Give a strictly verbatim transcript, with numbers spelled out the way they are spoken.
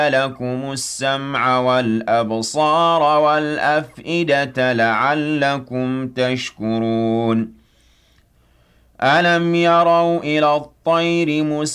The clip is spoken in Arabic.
لكم السمع والأبصار والأفئدة لعلكم تشكرون ألم يروا إلى الطير